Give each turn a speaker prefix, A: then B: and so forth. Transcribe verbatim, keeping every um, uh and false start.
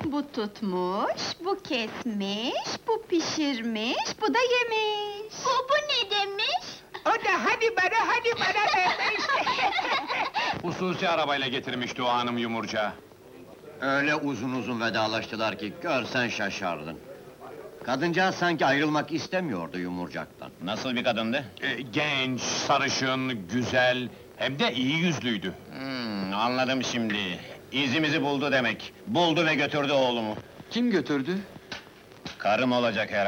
A: Bu tutmuş, bu kesmiş, bu pişirmiş, bu da yemiş.
B: Bu, bu ne demiş?
C: O da hadi bana, hadi bana demiş!
D: Hususi arabayla getirmişti o hanım yumurcağı.
E: Öyle uzun uzun vedalaştılar ki görsen şaşardın. Kadıncağız sanki ayrılmak istemiyordu yumurcaktan.
F: Nasıl bir kadındı?
D: Ee, genç, sarışın, güzel, hem de iyi yüzlüydü.
F: Hmm, anladım şimdi. İzimizi buldu demek. Buldu ve götürdü oğlumu.
G: Kim götürdü?
F: Karım olacak herhalde.